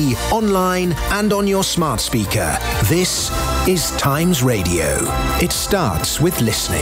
TV, online and on your smart speaker. This is Times Radio. It starts with listening.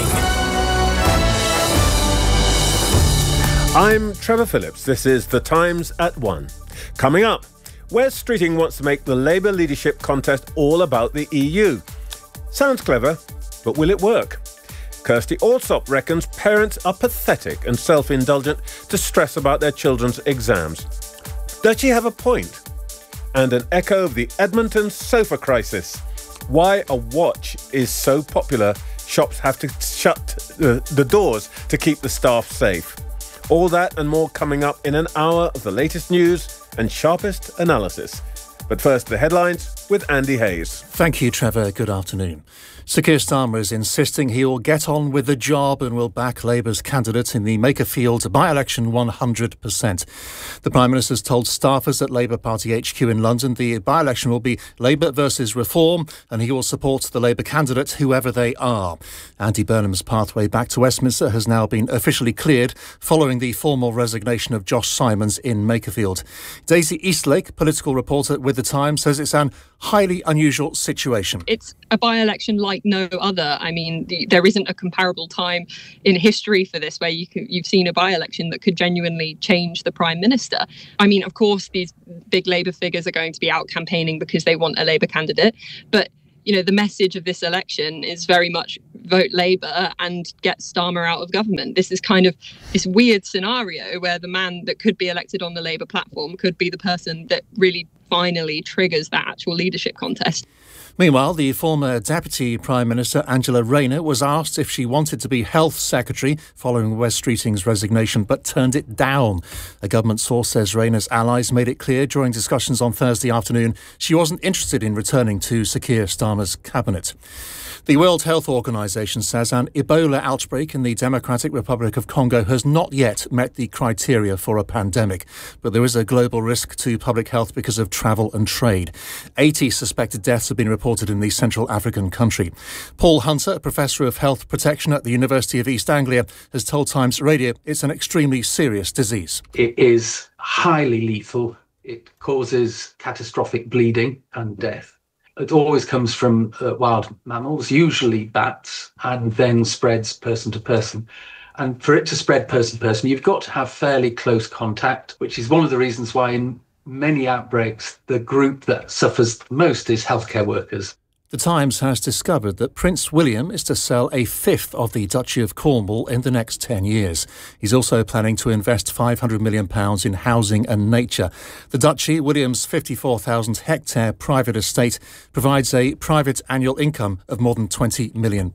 I'm Trevor Phillips. This is The Times at 1. Coming up, Wes Streeting wants to make the Labour leadership contest all about the EU. Sounds clever, but will it work? Kirsty Allsop reckons parents are pathetic and self-indulgent to stress about their children's exams. Does she have a point? And an echo of the Edmonton sofa crisis. Why a watch is so popular, shops have to shut the doors to keep the staff safe. All that and more coming up in an hour of the latest news and sharpest analysis. But first, the headlines with Andy Hayes. Thank you, Trevor. Good afternoon. Sir Keir Starmer is insisting he will get on with the job and will back Labour's candidate in the Makerfield by-election 100%. The Prime Minister has told staffers at Labour Party HQ in London the by-election will be Labour versus Reform and he will support the Labour candidate, whoever they are. Andy Burnham's pathway back to Westminster has now been officially cleared following the formal resignation of Josh Simons in Makerfield. Daisy Eastlake, political reporter with The Times, says it's an highly unusual situation. It's a by-election like no other. I mean, there isn't a comparable time in history for this where you've seen a by-election that could genuinely change the Prime Minister. I mean, of course, these big Labour figures are going to be out campaigning because they want a Labour candidate. But, you know, the message of this election is very much vote Labour and get Starmer out of government. This is kind of this weird scenario where the man that could be elected on the Labour platform could be the person that really finally triggers that actual leadership contest. Meanwhile, the former Deputy Prime Minister Angela Rayner was asked if she wanted to be Health Secretary following Wes Streeting's resignation, but turned it down. A government source says Rayner's allies made it clear during discussions on Thursday afternoon she wasn't interested in returning to Sir Keir Starmer's cabinet. The World Health Organization says an Ebola outbreak in the Democratic Republic of Congo has not yet met the criteria for a pandemic, but there is a global risk to public health because of travel and trade. 80 suspected deaths have been reported in the Central African country. Paul Hunter, a professor of health protection at the University of East Anglia, has told Times Radio it's an extremely serious disease. It is highly lethal. It causes catastrophic bleeding and death. It always comes from wild mammals, usually bats, and then spreads person to person. And for it to spread person to person, you've got to have fairly close contact, which is one of the reasons why in many outbreaks, the group that suffers most is healthcare workers. The Times has discovered that Prince William is to sell a fifth of the Duchy of Cornwall in the next 10 years. He's also planning to invest £500 million in housing and nature. The Duchy, William's 54,000-hectare private estate, provides a private annual income of more than £20 million.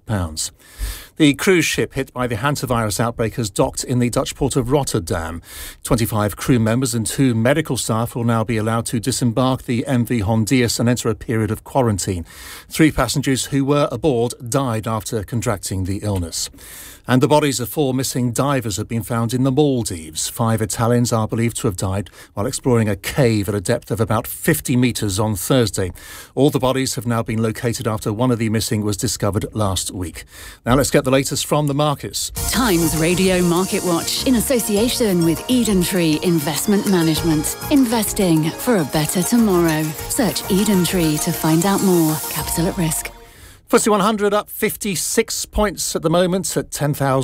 The cruise ship hit by the hantavirus outbreak has docked in the Dutch port of Rotterdam. 25 crew members and 2 medical staff will now be allowed to disembark the MV Hondius and enter a period of quarantine. 3 passengers who were aboard died after contracting the illness. And the bodies of 4 missing divers have been found in the Maldives. 5 Italians are believed to have died while exploring a cave at a depth of about 50 metres on Thursday. All the bodies have now been located after one of the missing was discovered last week. Now let's get the latest from the markets. Times Radio Market Watch in association with Eden Tree Investment Management. Investing for a better tomorrow. Search Eden Tree to find out more. Capital at risk. FTSE 100 up 56 points at the moment at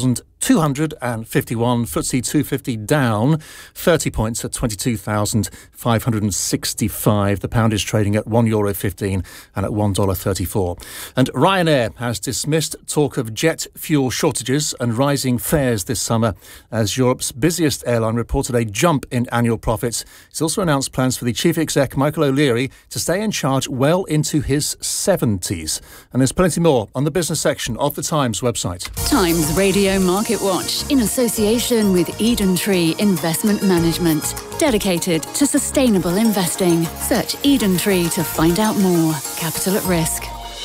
10,251. FTSE 250 down 30 points at 22,565. The pound is trading at €1.15 and at $1.34. And Ryanair has dismissed talk of jet fuel shortages and rising fares this summer as Europe's busiest airline reported a jump in annual profits. It's also announced plans for the chief exec, Michael O'Leary, to stay in charge well into his 70s. And there's plenty more on the business section of the Times website. Times Radio Market Watch in association with Eden Tree Investment Management. Dedicated to sustainable investing. Search Eden Tree to find out more. Capital at risk.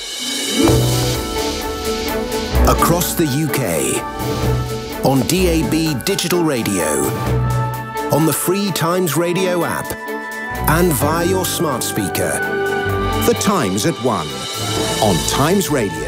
Across the UK. On DAB Digital Radio. On the free Times Radio app. And via your smart speaker. The Times at 1. On Times Radio.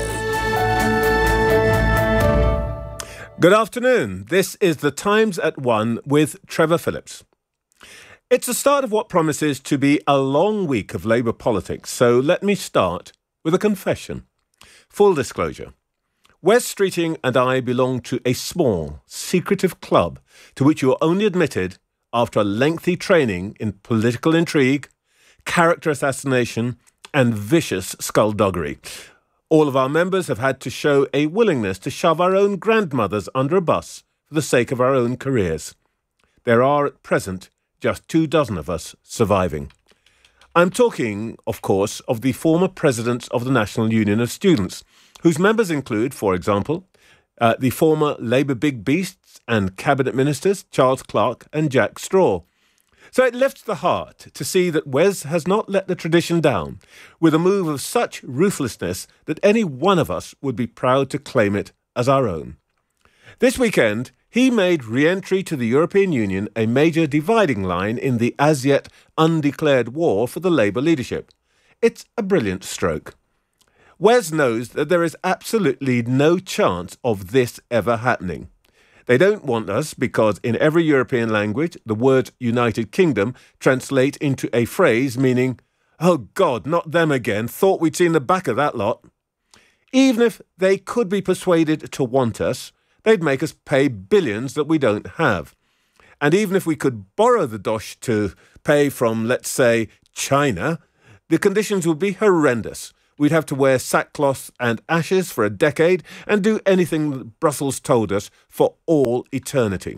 Good afternoon. This is The Times at 1 with Trevor Phillips. It's the start of what promises to be a long week of Labour politics, so let me start with a confession. Full disclosure. Wes Streeting and I belong to a small, secretive club to which you are only admitted after a lengthy training in political intrigue, character assassination and vicious skullduggery. All of our members have had to show a willingness to shove our own grandmothers under a bus for the sake of our own careers. There are at present just 24 of us surviving. I'm talking, of course, of the former presidents of the National Union of Students, whose members include, for example, the former Labour big beasts and cabinet ministers Charles Clarke and Jack Straw. So it lifts the heart to see that Wes has not let the tradition down with a move of such ruthlessness that any one of us would be proud to claim it as our own. This weekend, he made re-entry to the European Union a major dividing line in the as-yet undeclared war for the Labour leadership. It's a brilliant stroke. Wes knows that there is absolutely no chance of this ever happening. They don't want us because in every European language, the words United Kingdom translate into a phrase meaning, "Oh God, not them again, thought we'd seen the back of that lot." Even if they could be persuaded to want us, they'd make us pay billions that we don't have. And even if we could borrow the dosh to pay from, let's say, China, the conditions would be horrendous. We'd have to wear sackcloth and ashes for a decade and do anything that Brussels told us for all eternity.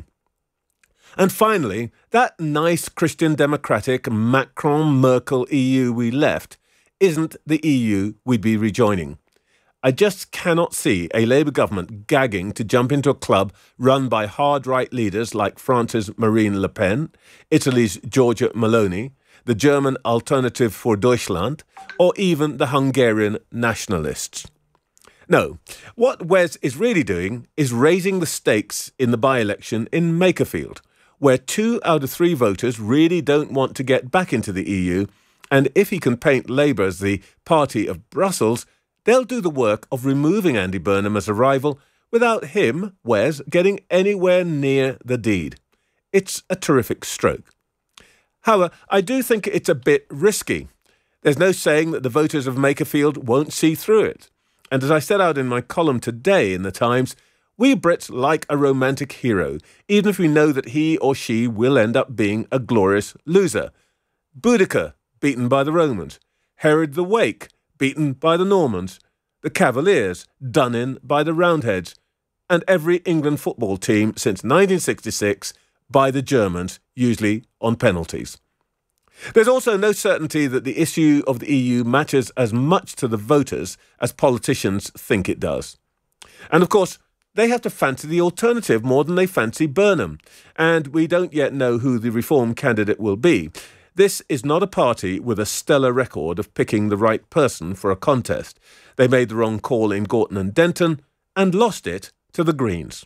And finally, that nice Christian democratic Macron-Merkel EU we left isn't the EU we'd be rejoining. I just cannot see a Labour government gagging to jump into a club run by hard-right leaders like France's Marine Le Pen, Italy's Giorgia Meloni, the German Alternative for Deutschland, or even the Hungarian nationalists. No, what Wes is really doing is raising the stakes in the by-election in Makerfield, where 2 out of 3 voters really don't want to get back into the EU, and if he can paint Labour as the party of Brussels, they'll do the work of removing Andy Burnham as a rival without him, Wes, getting anywhere near the deed. It's a terrific stroke. However, I do think it's a bit risky. There's no saying that the voters of Makerfield won't see through it. And as I set out in my column today in The Times, we Brits like a romantic hero, even if we know that he or she will end up being a glorious loser. Boudicca, beaten by the Romans. Herod the Wake, beaten by the Normans. The Cavaliers, done in by the Roundheads. And every England football team since 1966 by the Germans, usually on penalties. There's also no certainty that the issue of the EU matters as much to the voters as politicians think it does. And of course, they have to fancy the alternative more than they fancy Burnham, and we don't yet know who the Reform candidate will be. This is not a party with a stellar record of picking the right person for a contest. They made the wrong call in Gorton and Denton and lost it to the Greens.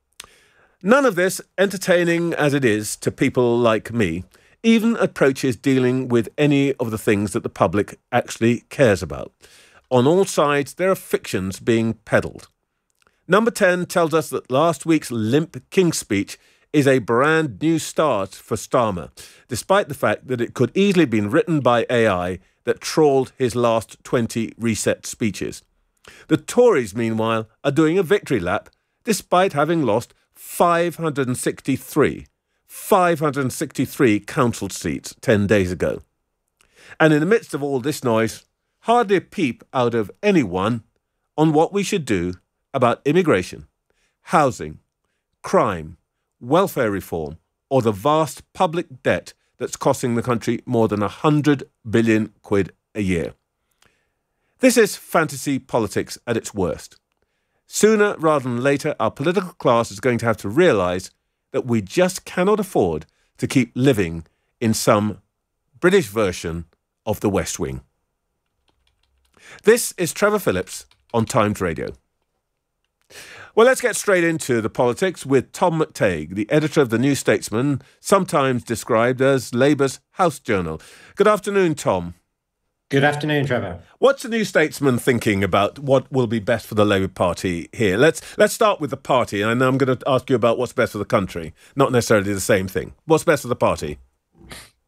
None of this, entertaining as it is to people like me, even approaches dealing with any of the things that the public actually cares about. On all sides, there are fictions being peddled. Number 10 tells us that last week's limp King's speech is a brand new start for Starmer, despite the fact that it could easily have been written by AI that trawled his last 20 reset speeches. The Tories, meanwhile, are doing a victory lap, despite having lost 563 council seats 10 days ago. And in the midst of all this noise, hardly a peep out of anyone on what we should do about immigration, housing, crime, welfare reform, or the vast public debt that's costing the country more than 100 billion quid a year. This is fantasy politics at its worst. Sooner rather than later, our political class is going to have to realise that we just cannot afford to keep living in some British version of the West Wing. This is Trevor Phillips on Times Radio. Well, let's get straight into the politics with Tom McTague, the editor of The New Statesman, sometimes described as Labour's house journal. Good afternoon, Tom. Good afternoon, Trevor. What's The New Statesman thinking about what will be best for the Labour Party here? Let's start with the party, and I'm going to ask you about what's best for the country. Not necessarily the same thing. What's best for the party?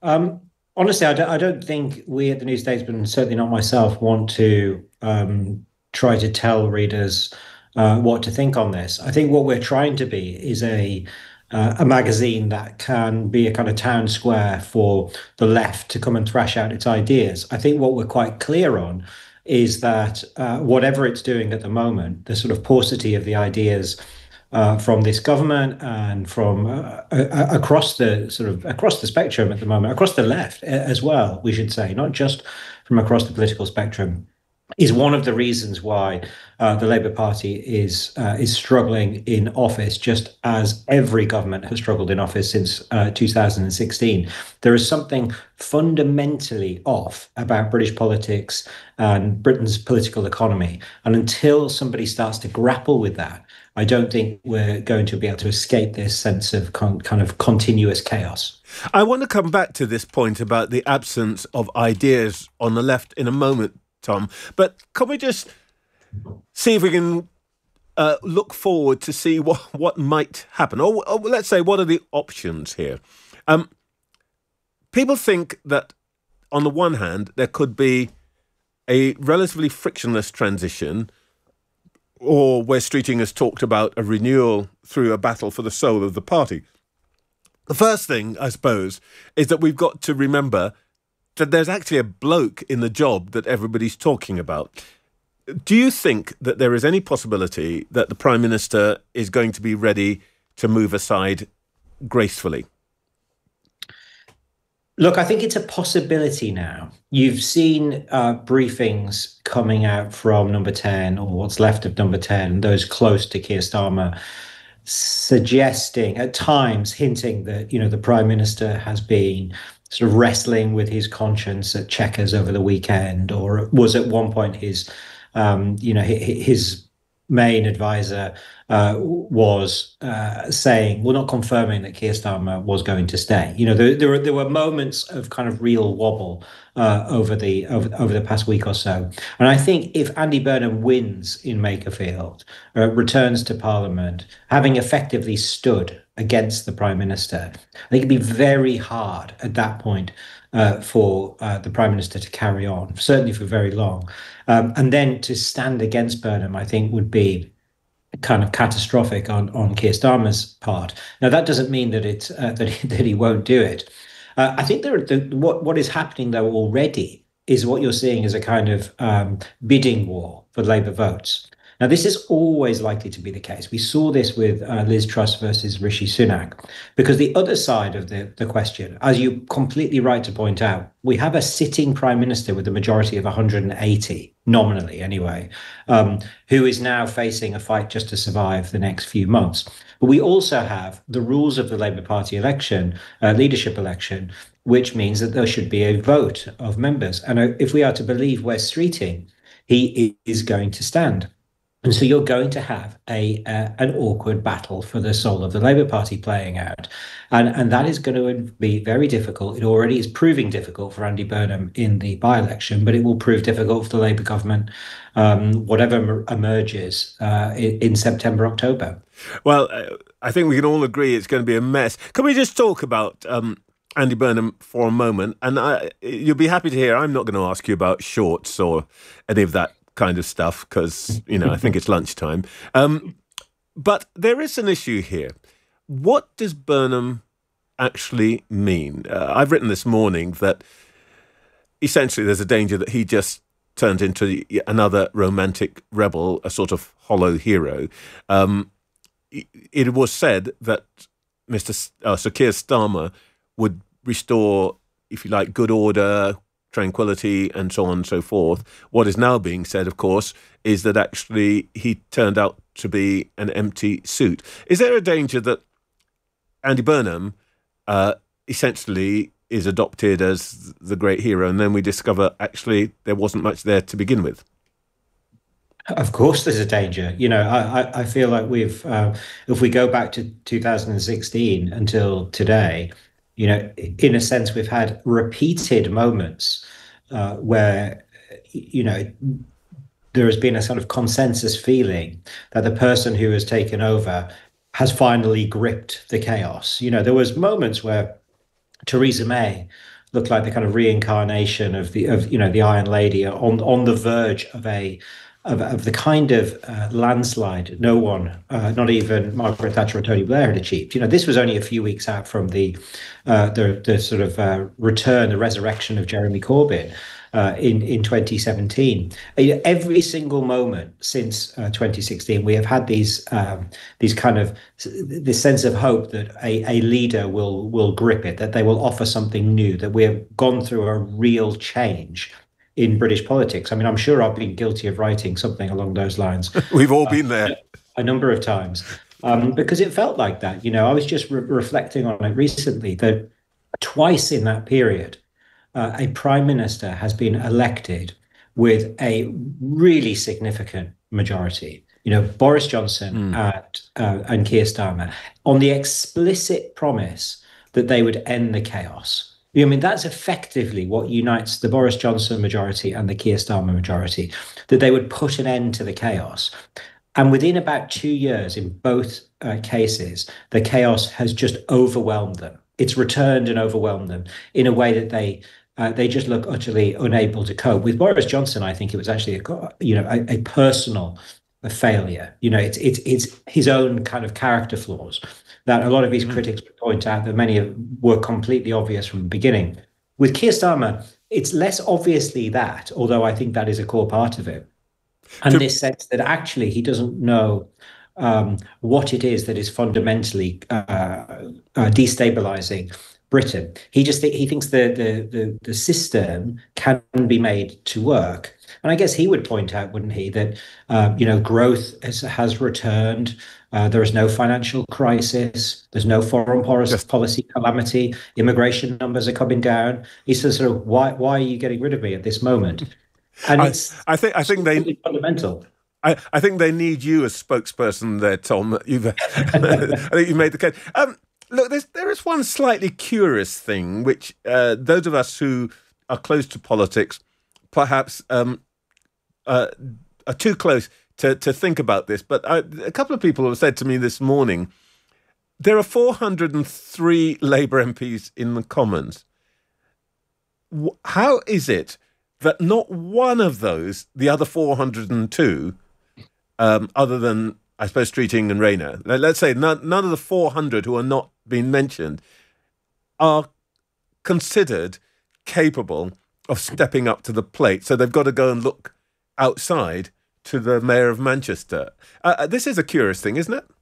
Honestly, I don't think we at the New Statesman, certainly not myself, want to try to tell readers what to think on this. I think what we're trying to be is a magazine that can be a kind of town square for the left to come and thrash out its ideas. I think what we're quite clear on is that whatever it's doing at the moment, the sort of paucity of the ideas from this government and from across the spectrum at the moment, across the left as well, we should say, not just from across the political spectrum, is one of the reasons why the Labour Party is struggling in office, just as every government has struggled in office since 2016. There is something fundamentally off about British politics and Britain's political economy. And until somebody starts to grapple with that, I don't think we're going to be able to escape this sense of kind of continuous chaos. I want to come back to this point about the absence of ideas on the left in a moment, Tom. But can we just see if we can look forward to see what might happen? Or let's say, what are the options here? People think that, on the one hand, there could be a relatively frictionless transition, or where Streeting has talked about a renewal through a battle for the soul of the party. The first thing, I suppose, is that we've got to remember that there's actually a bloke in the job that everybody's talking about. Do you think that there is any possibility that the Prime Minister is going to be ready to move aside gracefully? Look, I think it's a possibility now. You've seen briefings coming out from Number 10, or what's left of Number 10, those close to Keir Starmer, suggesting, at times hinting that, the Prime Minister has been sort of wrestling with his conscience at Chequers over the weekend, or was at one point his main advisor was saying, well, not confirming that Keir Starmer was going to stay. There were moments of kind of real wobble over the past week or so. And I think if Andy Burnham wins in Makerfield, returns to Parliament, having effectively stood against the Prime Minister, I think it'd be very hard at that point for the Prime Minister to carry on, certainly for very long. And then to stand against Burnham, I think, would be kind of catastrophic on Keir Starmer's part. Now, that doesn't mean that it's that he won't do it. I think what is happening, though, already is what you're seeing is a kind of bidding war for Labour votes. Now, this is always likely to be the case. We saw this with Liz Truss versus Rishi Sunak, because the other side of the question, as you completely right to point out, we have a sitting Prime Minister with a majority of 180, nominally anyway, who is now facing a fight just to survive the next few months. But we also have the rules of the Labour Party election, leadership election, which means that there should be a vote of members. And if we are to believe Wes Streeting, he is going to stand. And so you're going to have an awkward battle for the soul of the Labour Party playing out. And that is going to be very difficult. It already is proving difficult for Andy Burnham in the by-election, but it will prove difficult for the Labour government, whatever emerges in September, October. Well, I think we can all agree it's going to be a mess. Can we just talk about Andy Burnham for a moment? And you'll be happy to hear I'm not going to ask you about shorts or any of that kind of stuff, because, I think it's lunchtime. But there is an issue here. What does Burnham actually mean? I've written this morning that essentially there's a danger that he just turns into another romantic rebel, a sort of hollow hero. It was said that Sir Keir Starmer would restore, if you like, good order, tranquility, and so on and so forth. What is now being said, of course, is that actually he turned out to be an empty suit. Is there a danger that Andy Burnham essentially is adopted as the great hero, and then we discover actually there wasn't much there to begin with? Of course, there's a danger. I feel like if we go back to 2016 until today, in a sense, we've had repeated moments where, there has been a sort of consensus feeling that the person who has taken over has finally gripped the chaos. There was moments where Theresa May looked like the kind of reincarnation of the Iron Lady, on the verge of the kind of landslide no one, not even Margaret Thatcher or Tony Blair, had achieved. This was only a few weeks out from the sort of return, the resurrection of Jeremy Corbyn in 2017. Every single moment since 2016, we have had these kind of this sense of hope that a leader will grip it, that they will offer something new, that we have gone through a real change in British politics. I mean, I'm sure I've been guilty of writing something along those lines. We've all been there a number of times, because it felt like that. I was just reflecting on it recently that twice in that period, a prime minister has been elected with a really significant majority. Boris Johnson and Keir Starmer, on the explicit promise that they would end the chaos. I mean, that's effectively what unites the Boris Johnson majority and the Keir Starmer majority, that they would put an end to the chaos. And within about 2 years, in both cases, the chaos has just overwhelmed them. It's returned and overwhelmed them in a way that they just look utterly unable to cope. With Boris Johnson, I think it was actually a personal failure. It's his own kind of character flaws that a lot of his critics would point out, that many were completely obvious from the beginning. With Keir Starmer, it's less obviously that, although I think that is a core part of it. And this sense that actually he doesn't know what it is that is fundamentally destabilizing Britain. He thinks the system can be made to work. And I guess he would point out, wouldn't he, that growth has returned. There is no financial crisis. There's no foreign policy calamity. Immigration numbers are coming down. He says, sort of, why are you getting rid of me at this moment? And I think they fundamental. I think they need you as spokesperson there, Tom. I think you made the case. Look, there is one slightly curious thing, which those of us who are close to politics perhaps are too close to think about this. But a couple of people have said to me this morning, there are 403 Labour MPs in the Commons. How is it that not one of those, the other 402, other than, I suppose, Streeting and Rayner, let's say none of the 400 who are not being mentioned, are considered capable of stepping up to the plate? So they've got to go and look outside to the Mayor of Manchester. This is a curious thing, isn't it?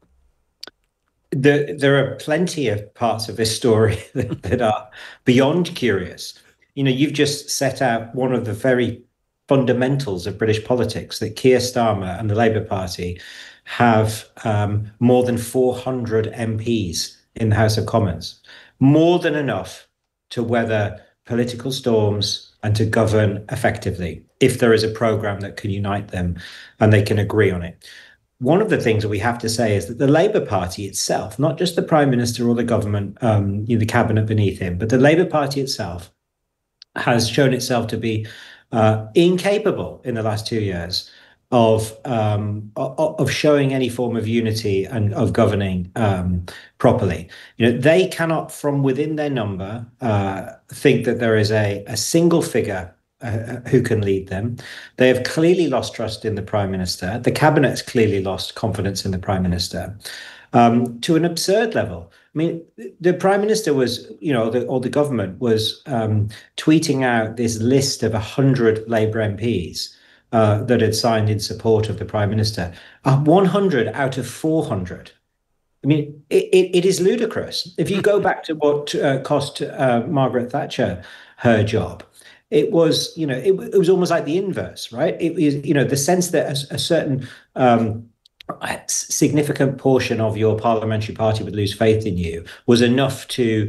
There are plenty of parts of this story that are beyond curious. You've just set out one of the very fundamentals of British politics, that Keir Starmer and the Labour Party have more than 400 MPs in the House of Commons, more than enough to weather political storms and to govern effectively if there is a programme that can unite them and they can agree on it. One of the things that we have to say is that the Labour Party itself, not just the Prime Minister or the government, the cabinet beneath him, but the Labour Party itself has shown itself to be incapable in the last 2 years of showing any form of unity and of governing properly. They cannot, from within their number, think that there is a single figure who can lead them. They have clearly lost trust in the Prime Minister. The Cabinet has clearly lost confidence in the Prime Minister to an absurd level. I mean, the Prime Minister was, or the government was tweeting out this list of 100 Labour MPs that had signed in support of the Prime Minister. 100 out of 400. I mean, it is ludicrous. If you go back to what cost Margaret Thatcher her job, it was, it was almost like the inverse, right? It was, the sense that a certain significant portion of your parliamentary party would lose faith in you was enough to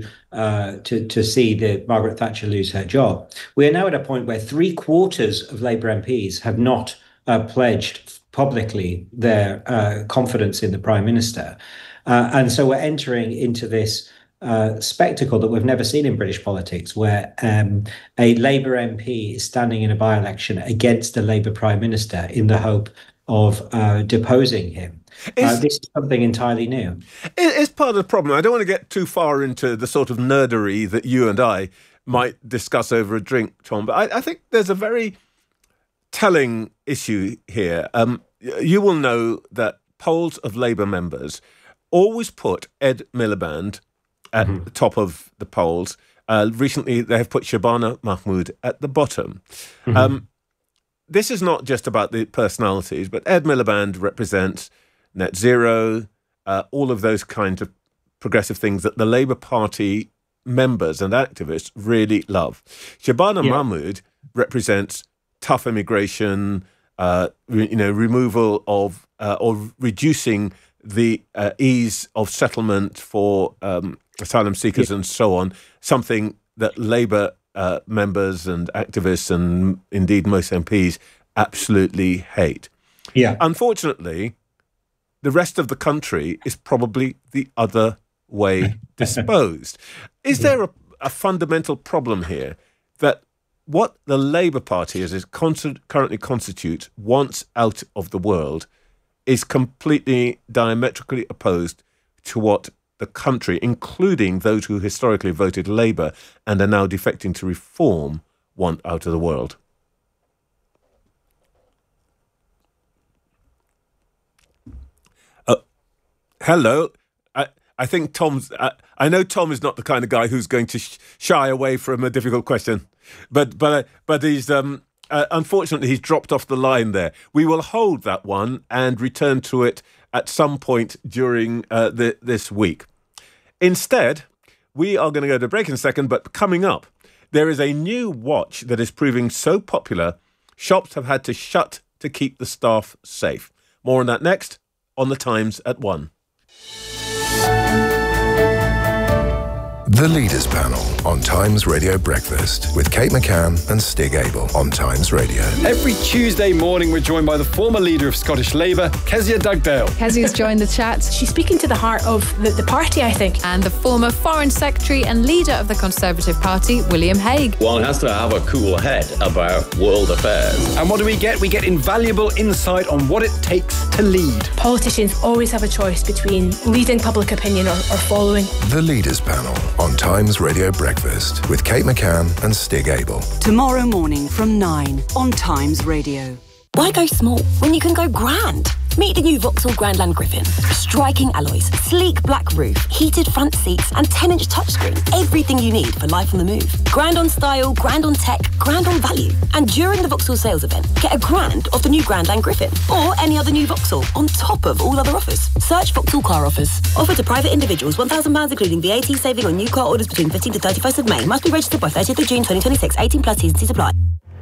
see the Margaret Thatcher lose her job. We are now at a point where 3/4 of Labour MPs have not pledged publicly their confidence in the Prime Minister. And so we're entering into this spectacle that we've never seen in British politics, where a Labour MP is standing in a by-election against a Labour Prime Minister in the hope of deposing him. This is something entirely new. It's part of the problem. I don't want to get too far into the sort of nerdery that you and I might discuss over a drink, Tom. But I think there's a very telling issue here. You will know that polls of Labour members always put Ed Miliband at the top of the polls. Recently, they have put Shabana Mahmood at the bottom. This is not just about the personalities, but Ed Miliband represents net zero, all of those kinds of progressive things that the Labour Party members and activists really love. Shabana Mahmood represents tough immigration, removal of or reducing the ease of settlement for asylum seekers and so on, something that Labour members and activists and indeed most MPs absolutely hate. Yeah. Unfortunately, the rest of the country is probably the other way disposed. Is there a fundamental problem here that what the Labour Party as it currently constitutes wants out of the world is completely diametrically opposed to what the country, including those who historically voted Labour and are now defecting to Reform, want out of the world? Hello. I think Tom's... I know Tom is not the kind of guy who's going to shy away from a difficult question, but he's... unfortunately, he's dropped off the line there. We will hold that one and return to it at some point during this week. Instead, we are going to go to break in a second, but coming up, there is a new watch that is proving so popular, shops have had to shut to keep the staff safe. More on that next on The Times at 1. The Leaders Panel on Times Radio Breakfast with Kate McCann and Stig Abel on Times Radio. Every Tuesday morning, we're joined by the former leader of Scottish Labour, Kezia Dugdale. Kezia's joined the chat. She's speaking to the heart of the party, I think. And the former Foreign Secretary and leader of the Conservative Party, William Hague. One has to have a cool head about world affairs. And what do we get? We get invaluable insight on what it takes to lead. Politicians always have a choice between leading public opinion or following. The Leaders Panel on Times Radio Breakfast with Kate McCann and Stig Abel. Tomorrow morning from 9 on Times Radio. Why go small when you can go grand? Meet the new Vauxhall Grandland Griffin. Striking alloys, sleek black roof, heated front seats and 10-inch touchscreen. Everything you need for life on the move. Grand on style, grand on tech, grand on value. And during the Vauxhall sales event, get a grand off the new Grandland Griffin or any other new Vauxhall on top of all other offers. Search Vauxhall Car Offers. Offer to private individuals, £1,000 including VAT saving on new car orders between 15th to 31st of May. Must be registered by 30th of June 2026. 18 plus T's and C's apply.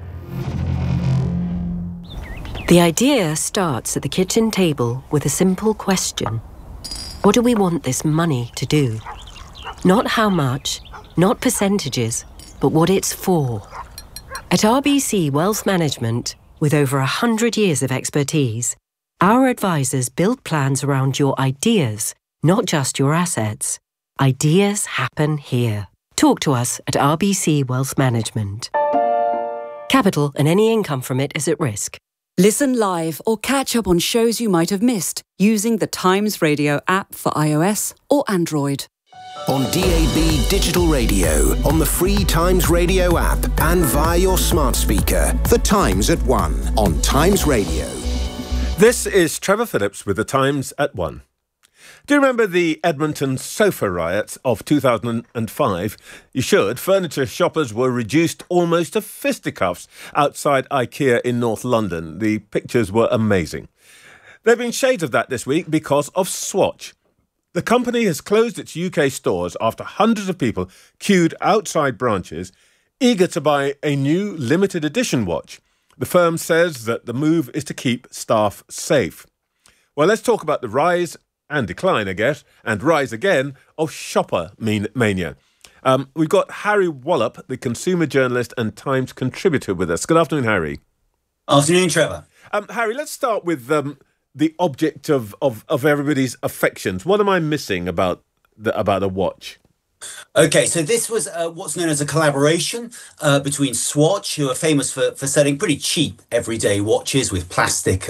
The idea starts at the kitchen table with a simple question. What do we want this money to do? Not how much, not percentages, but what it's for. At RBC Wealth Management, with over 100 years of expertise, our advisors build plans around your ideas, not just your assets. Ideas happen here. Talk to us at RBC Wealth Management. Capital and any income from it is at risk. Listen live or catch up on shows you might have missed using the Times Radio app for iOS or Android. On DAB Digital Radio, on the free Times Radio app and via your smart speaker. The Times at 1 on Times Radio. This is Trevor Phillips with The Times at 1. Do you remember the Edmonton sofa riots of 2005? You should. Furniture shoppers were reduced almost to fisticuffs outside IKEA in North London. The pictures were amazing. There have been shades of that this week because of Swatch. The company has closed its UK stores after hundreds of people queued outside branches, eager to buy a new limited edition watch. The firm says that the move is to keep staff safe. Well, let's talk about the rise and decline, I guess, and rise again of shopper mania. We've got Harry Wallop, the consumer journalist and Times contributor with us. Good afternoon, Harry. Afternoon, Trevor. Harry, let's start with the object of everybody's affections. What am I missing about a watch? Okay, so this was what's known as a collaboration between Swatch, who are famous for selling pretty cheap everyday watches with plastic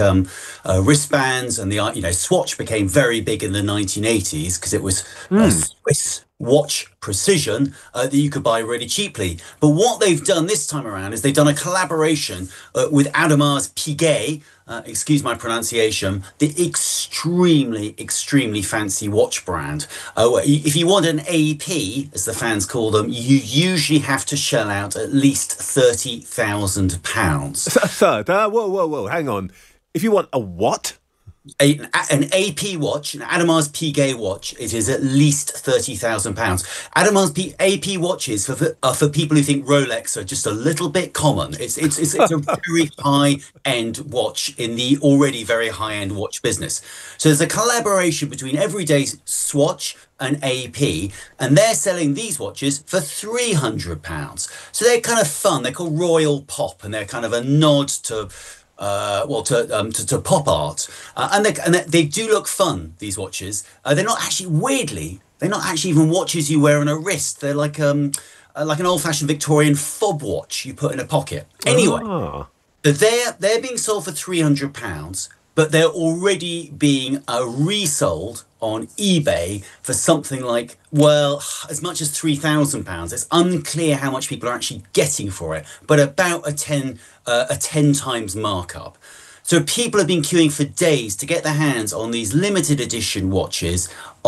wristbands, and Swatch became very big in the 1980s because it was Swiss watch precision that you could buy really cheaply. But what they've done this time around is they've done a collaboration with Audemars Piguet, excuse my pronunciation, the extremely fancy watch brand. If you want an AP, as the fans call them, you usually have to shell out at least £30,000. Sir, whoa, hang on. If you want a what? An AP watch, an Audemars Piguet watch, it is at least £30,000. Audemars AP watches are for people who think Rolex are just a little bit common. It's a very high-end watch in the already very high-end watch business. So there's a collaboration between everyday Swatch and AP, and they're selling these watches for £300. So they're kind of fun. They're called Royal Pop, and they're kind of a nod to pop art, and they do look fun. These watches, they're not actually even watches you wear on a wrist. They're like an old-fashioned Victorian fob watch you put in a pocket. Anyway, they're being sold for £300, but they're already being resold on eBay for something like, well, as much as £3,000. It's unclear how much people are actually getting for it, but about a 10 times markup. So people have been queuing for days to get their hands on these limited edition watches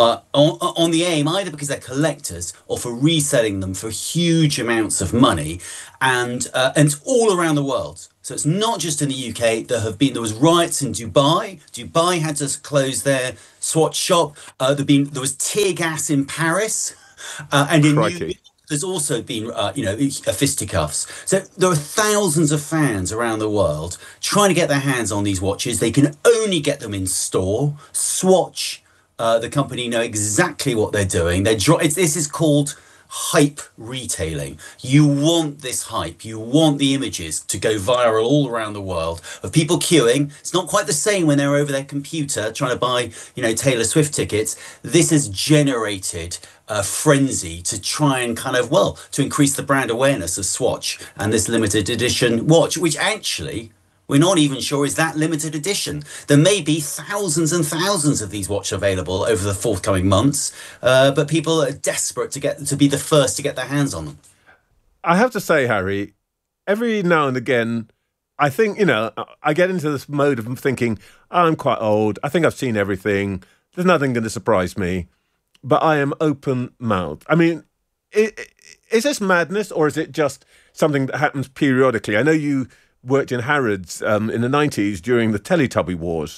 on the AIM, either because they're collectors or for reselling them for huge amounts of money, and it's all around the world. So it's not just in the UK. There was riots in Dubai. Dubai had to close their Swatch shop. There was tear gas in Paris, and in New York, there's also been fisticuffs. So there are thousands of fans around the world trying to get their hands on these watches. They can only get them in store. Swatch, the company, know exactly what they're doing. This is called hype retailing. You want this hype. You want the images to go viral all around the world of people queuing. It's not quite the same when they're over their computer trying to buy, Taylor Swift tickets. This has generated a frenzy to try and to increase the brand awareness of Swatch and this limited edition watch, which actually we're not even sure is that limited edition. There may be thousands and thousands of these watches available over the forthcoming months, but people are desperate to be the first to get their hands on them. I have to say, Harry, every now and again, I think, I get into this mode of thinking, I'm quite old. I think I've seen everything. There's nothing going to surprise me. But I am open-mouthed. I mean, is this madness, or is it just something that happens periodically? I know you worked in Harrods in the 90s during the Teletubby Wars.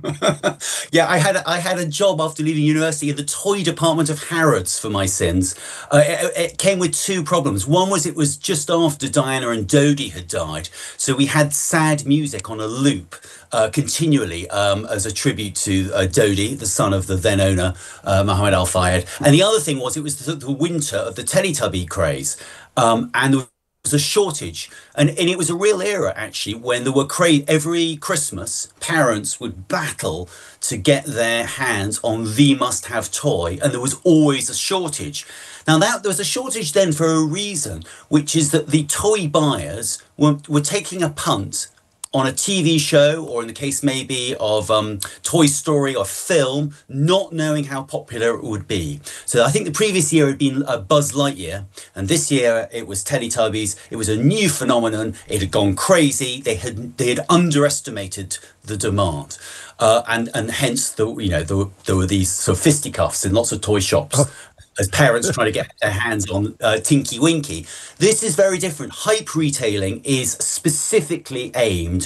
Yeah, I had a job after leaving university in the toy department of Harrods for my sins. It came with two problems. One was it was just after Diana and Dodie had died, so we had sad music on a loop continually as a tribute to Dodie, the son of the then owner, Mohammed Al Fayed. And the other thing was it was the winter of the Teletubby craze, and there was a shortage, and it was a real era actually when there were every Christmas parents would battle to get their hands on the must-have toy, and there was always a shortage. Now there was a shortage then for a reason, which is that the toy buyers were taking a punt on a TV show, or in the case maybe of Toy Story or film, not knowing how popular it would be. So I think the previous year had been Buzz Lightyear, and this year it was Teletubbies. It was a new phenomenon. It had gone crazy. They had underestimated the demand, and hence there were these sort of fisticuffs in lots of toy shops. As parents trying to get their hands on Tinky Winky. This is very different. Hype retailing is specifically aimed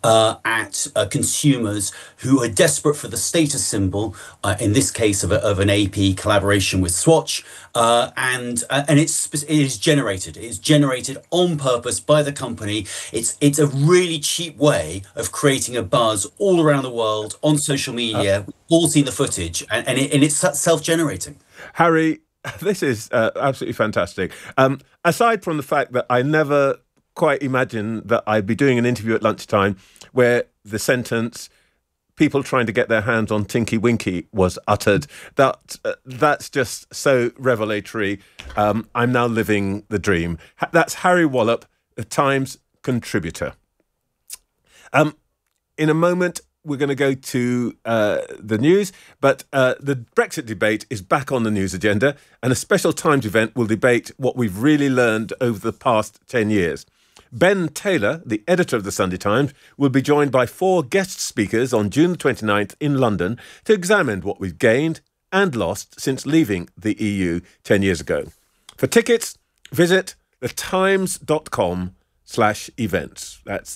at consumers who are desperate for the status symbol, in this case of an AP collaboration with Swatch, and it is generated. It's generated on purpose by the company. It's a really cheap way of creating a buzz all around the world on social media. We've all seen the footage, and it's self-generating. Harry, this is absolutely fantastic. Aside from the fact that I never quite imagined that I'd be doing an interview at lunchtime where the sentence, people trying to get their hands on Tinky Winky, was uttered, that's just so revelatory. I'm now living the dream. That's Harry Wallop, the Times contributor. In a moment, we're going to go to the news, but the Brexit debate is back on the news agenda, and a special Times event will debate what we've really learned over the past 10 years. Ben Taylor, the editor of the Sunday Times, will be joined by 4 guest speakers on June the 29th in London to examine what we've gained and lost since leaving the EU 10 years ago. For tickets, visit thetimes.com/events. That's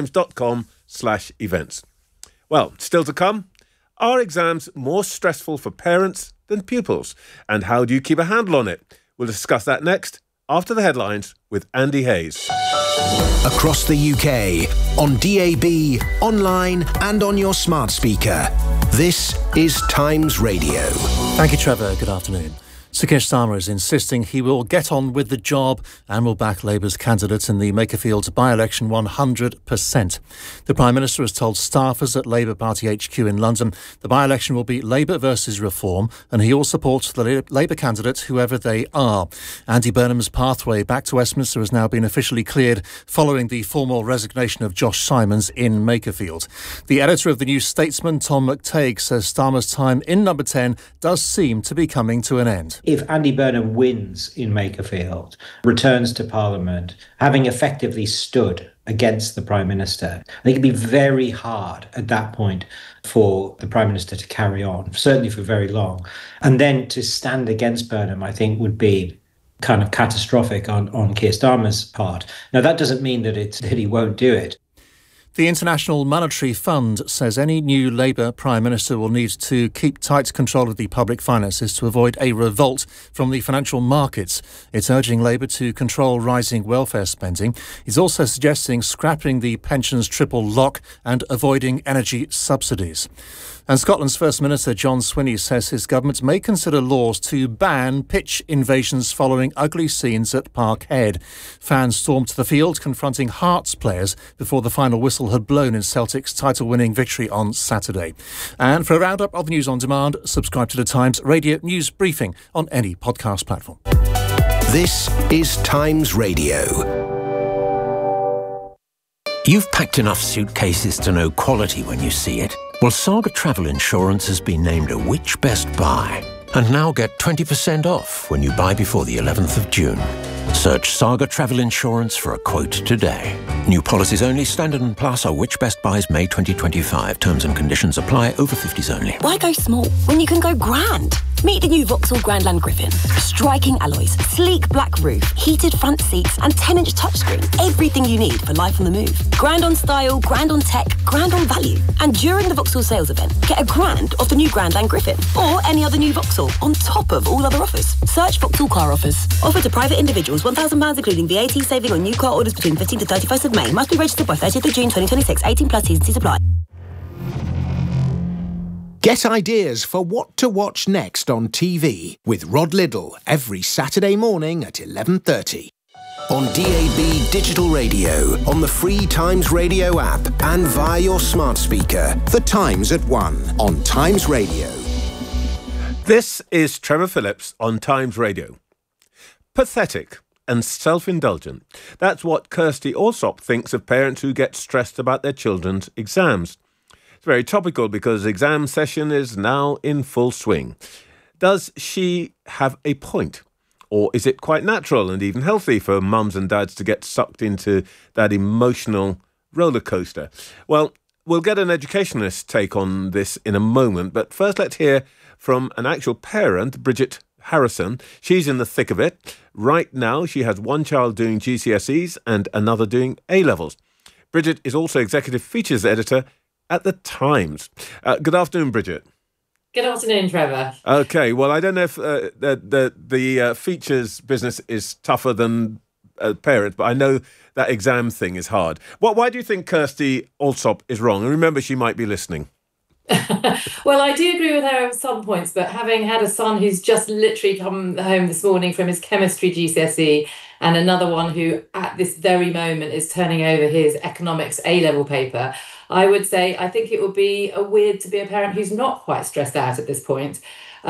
thetimes.com/events. Well, still to come, are exams more stressful for parents than pupils? And how do you keep a handle on it? We'll discuss that next, after the headlines with Andy Hayes. Across the UK, on DAB, online and on your smart speaker. This is Times Radio. Thank you, Trevor. Good afternoon. Sir Keir Starmer is insisting he will get on with the job and will back Labour's candidates in the Makerfield by-election 100%. The Prime Minister has told staffers at Labour Party HQ in London the by-election will be Labour versus Reform, and he will support the Labour candidate, whoever they are. Andy Burnham's pathway back to Westminster has now been officially cleared following the formal resignation of Josh Simons in Makerfield. The editor of the New Statesman, Tom McTague, says Starmer's time in Number 10 does seem to be coming to an end. If Andy Burnham wins in Makerfield, returns to Parliament, having effectively stood against the Prime Minister, I think it'd be very hard at that point for the Prime Minister to carry on, certainly for very long. And then to stand against Burnham, I think, would be kind of catastrophic on Keir Starmer's part. Now, that doesn't mean that he won't do it. The International Monetary Fund says any new Labour Prime Minister will need to keep tight control of the public finances to avoid a revolt from the financial markets. It's urging Labour to control rising welfare spending. It's also suggesting scrapping the pensions triple lock and avoiding energy subsidies. And Scotland's First Minister John Swinney says his government may consider laws to ban pitch invasions following ugly scenes at Parkhead. Fans stormed the field confronting Hearts players before the final whistle had blown in Celtic's title-winning victory on Saturday. And for a roundup of the news on demand, subscribe to the Times Radio News Briefing on any podcast platform. This is Times Radio. You've packed enough suitcases to know quality when you see it. Well, Saga Travel Insurance has been named a Which Best Buy. And now get 20% off when you buy before the 11th of June. Search Saga Travel Insurance for a quote today. New policies only. Standard and Plus are Which Best Buys May 2025. Terms and conditions apply. Over 50s only. Why go small when you can go grand? Meet the new Vauxhall Grandland Griffin. Striking alloys, sleek black roof, heated front seats and 10-inch touchscreen. Everything you need for life on the move. Grand on style, grand on tech, grand on value. And during the Vauxhall sales event, get a grand off the new Grandland Griffin or any other new Vauxhall on top of all other offers. Search Vauxhall Car Offers. Offer to private individuals, £1,000 including VAT saving on new car orders between 15th to 31st of May. Must be registered by 30th of June 2026. 18 plus T's and C's apply. Get ideas for what to watch next on TV with Rod Liddle every Saturday morning at 11:30. On DAB Digital Radio, on the free Times Radio app and via your smart speaker. The Times at 1 on Times Radio. This is Trevor Phillips on Times Radio. Pathetic and self-indulgent. That's what Kirsty Allsop thinks of parents who get stressed about their children's exams. It's very topical because exam session is now in full swing. Does she have a point? Or is it quite natural and even healthy for mums and dads to get sucked into that emotional roller coaster? Well, we'll get an educationalist's take on this in a moment, but first let's hear from an actual parent, Bridget Harrison. She's in the thick of it. Right now, she has one child doing GCSEs and another doing A-levels. Bridget is also executive features editor at The Times. Good afternoon, Bridget. Good afternoon, Trevor. Okay, well, I don't know if the features business is tougher than a parent, but I know that exam thing is hard. Why do you think Kirsty Allsop is wrong? And remember, she might be listening. Well, I do agree with her at some points, but having had a son who's just literally come home this morning from his chemistry GCSE and another one who at this very moment is turning over his economics A-level paper, I would say I think it would be weird to be a parent who's not quite stressed out at this point.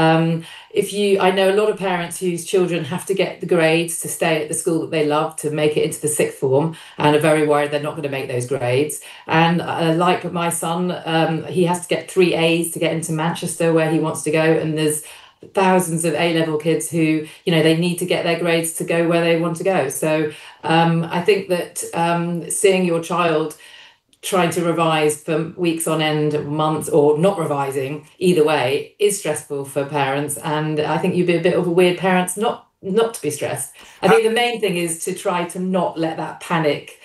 I know a lot of parents whose children have to get the grades to stay at the school that they love to make it into the sixth form and are very worried they're not going to make those grades. And like my son, he has to get 3 A's to get into Manchester where he wants to go. And there's thousands of A-level kids who, they need to get their grades to go where they want to go. So I think that seeing your child trying to revise for weeks on end, months, or not revising, either way, is stressful for parents. And I think you'd be a bit of a weird parent not to be stressed. I think the main thing is to try to not let that panic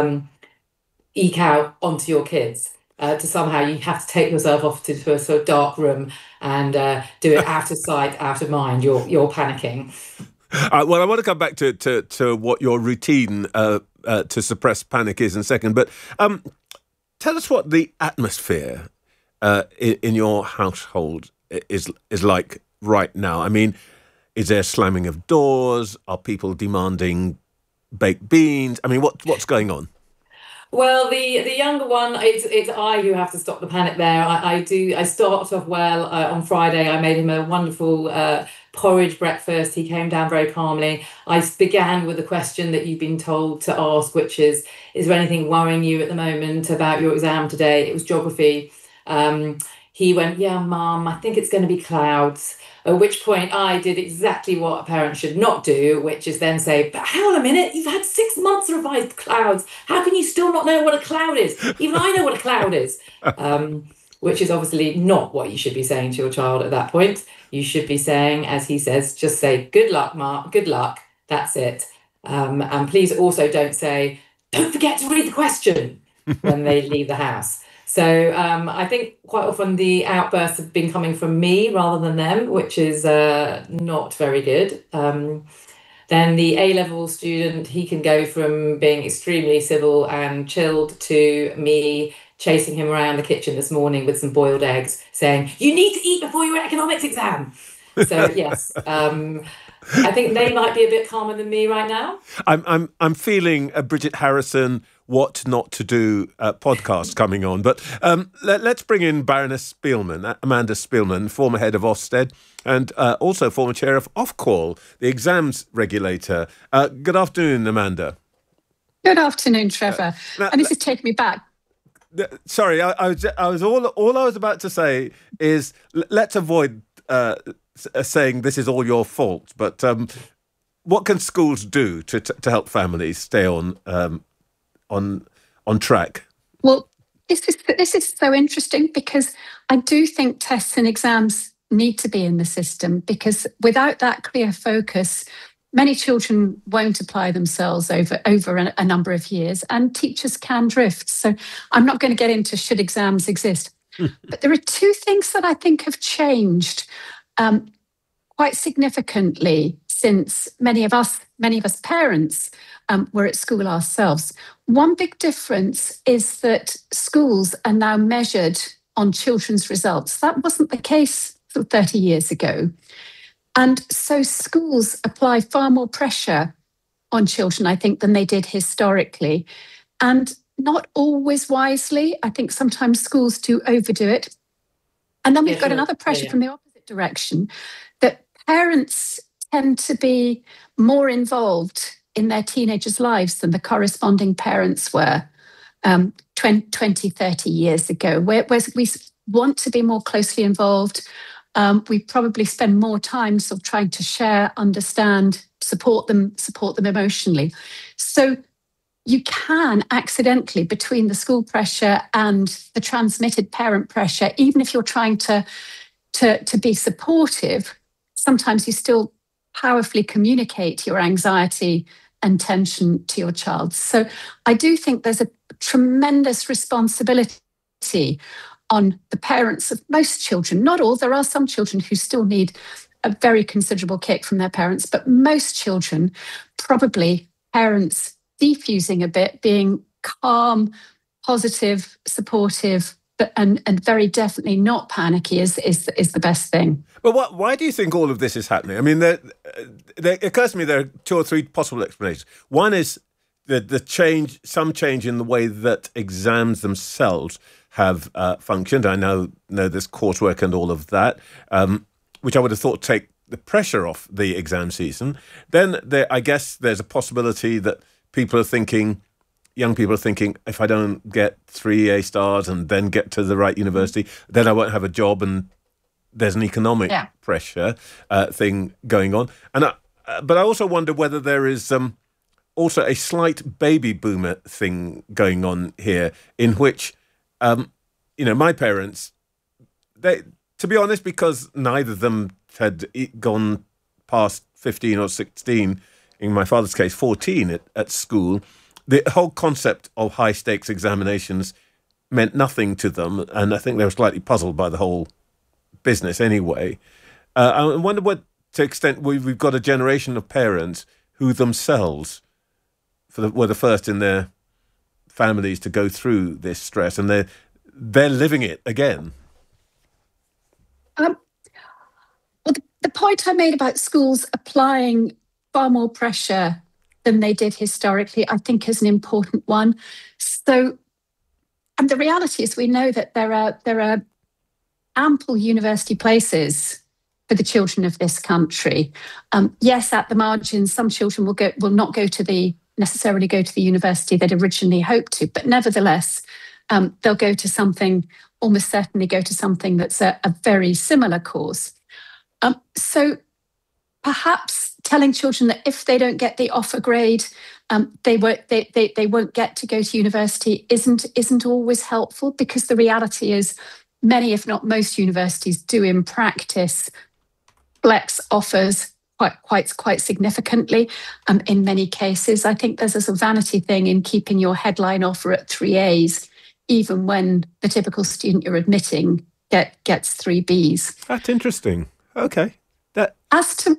eke out onto your kids. To somehow you have to take yourself off to a sort of dark room and do it out of sight, out of mind. You're panicking. Well, I want to come back to what your routine to suppress panic is in a second, but tell us what the atmosphere in your household is like right now. I mean, is there slamming of doors? Are people demanding baked beans? I mean, what's going on? Well, the younger one, it's I who have to stop the panic there. I start off well. On Friday, I made him a wonderful porridge breakfast. He came down very calmly. I began with a question that you've been told to ask, which is there anything worrying you at the moment about your exam today? It was geography. He went, yeah, Mum, I think it's going to be clouds. At which point I did exactly what a parent should not do, which is then say, but hang on a minute, you've had 6 months to revise clouds. How can you still not know what a cloud is? Even I know what a cloud is. Which is obviously not what you should be saying to your child at that point. You should be saying, as he says, just say, good luck, Mark, good luck. That's it. And please also don't say, don't forget to read the question when they leave the house. So I think quite often the outbursts have been coming from me rather than them, which is not very good. Then the A-level student, he can go from being extremely civil and chilled to me chasing him around the kitchen this morning with some boiled eggs, saying, you need to eat before your economics exam. So yes, I think they might be a bit calmer than me right now. I'm feeling a Bridget Harrison What Not to Do podcast coming on. But let's bring in Baroness Spielman, Amanda Spielman, former head of Ofsted and also former chair of Ofqual, the exams regulator. Good afternoon, Amanda. Good afternoon, Trevor. And this is taking me back. Sorry, I was all I was about to say is let's avoid saying this is all your fault. But what can schools do to help families stay on track? Well, this is so interesting because I do think tests and exams need to be in the system, because without that clear focus, many children won't apply themselves over a number of years, and teachers can drift. So I'm not going to get into should exams exist. But there are two things that I think have changed quite significantly since many of us parents were at school ourselves. One big difference is that schools are now measured on children's results. That wasn't the case 30 years ago. And so schools apply far more pressure on children, I think, than they did historically. And not always wisely. I think sometimes schools do overdo it. And then we've got another pressure from the opposite direction, that parents tend to be more involved in their teenagers' lives than the corresponding parents were 20, 30 years ago. Whereas we want to be more closely involved. We probably spend more time sort of trying to share, understand, support them emotionally. So you can accidentally, between the school pressure and the transmitted parent pressure, even if you're trying to be supportive, sometimes you still powerfully communicate your anxiety and tension to your child. So I do think there's a tremendous responsibility on the parents of most children. Not all, there are some children who still need a very considerable kick from their parents, but most children, probably parents defusing a bit, being calm, positive, supportive, and very definitely not panicky is the best thing. But why do you think all of this is happening? I mean, there occurs to me there are 2 or 3 possible explanations. One is some change in the way that exams themselves have functioned. I know there's coursework and all of that, which I would have thought take the pressure off the exam season. Then I guess there's a possibility that young people are thinking, if I don't get 3 A stars and then get to the right university, then I won't have a job, and there's an economic pressure thing going on. But I also wonder whether there is also a slight baby boomer thing going on here, in which, my parents, to be honest, because neither of them had gone past 15 or 16, in my father's case, 14 at school, the whole concept of high-stakes examinations meant nothing to them, and I think they were slightly puzzled by the whole business anyway. I wonder what, to extent we've got a generation of parents who themselves were the first in their families to go through this stress, and they're living it again. Well, the point I made about schools applying far more pressure than they did historically, I think, is an important one. So, and the reality is, we know that there are ample university places for the children of this country. Yes, at the margins, some children will not necessarily go to the university they'd originally hoped to, but nevertheless, they'll go to something, almost certainly go to something that's a very similar course. So perhaps telling children that if they don't get the offer grade, they won't get to go to university isn't always helpful, because the reality is many, if not most, universities do in practice flex offers quite significantly. In many cases, I think there's a sort of vanity thing in keeping your headline offer at 3 A's, even when the typical student you're admitting gets 3 B's. That's interesting. Okay. As to